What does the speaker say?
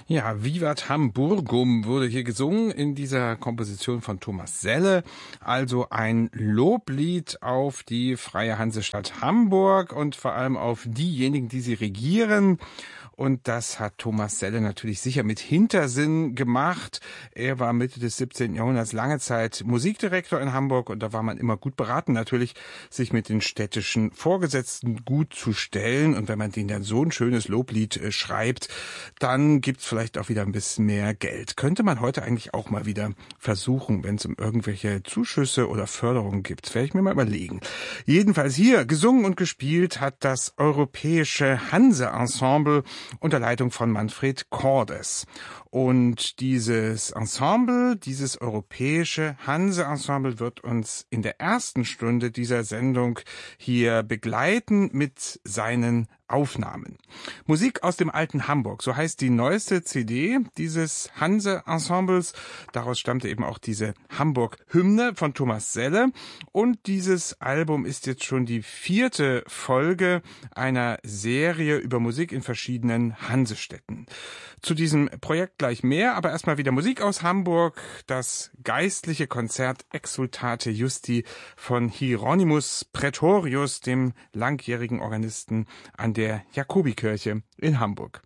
Ja, Vivat Hamburgum wurde hier gesungen in dieser Komposition von Thomas Selle, also ein Loblied auf die Freie Hansestadt Hamburg und vor allem auf diejenigen, die sie regieren. Und das hat Thomas Selle natürlich sicher mit Hintersinn gemacht. Er war Mitte des 17. Jahrhunderts lange Zeit Musikdirektor in Hamburg und da war man immer gut beraten, natürlich sich mit den städtischen Vorgesetzten gut zu stellen. Und wenn man denen dann so ein schönes Loblied schreibt, dann gibt's vielleicht auch wieder ein bisschen mehr Geld. Könnte man heute eigentlich auch mal wieder versuchen, wenn es um irgendwelche Zuschüsse oder Förderungen gibt. Werde ich mir mal überlegen. Jedenfalls hier gesungen und gespielt hat das Europäische Hanse-Ensemble unter Leitung von Manfred Cordes. Und dieses Ensemble, dieses Europäische Hanse-Ensemble wird uns in der ersten Stunde dieser Sendung hier begleiten mit seinen Aufnahmen. Musik aus dem alten Hamburg, so heißt die neueste CD dieses Hanse-Ensembles. Daraus stammte eben auch diese Hamburg-Hymne von Thomas Selle. Und dieses Album ist jetzt schon die 4. Folge einer Serie über Musik in verschiedenen Hansestädten. Zu diesem Projekt gleich mehr, aber erstmal wieder Musik aus Hamburg. Das geistliche Konzert Exsultate Justi von Hieronymus Praetorius, dem langjährigen Organisten an der Jakobikirche in Hamburg.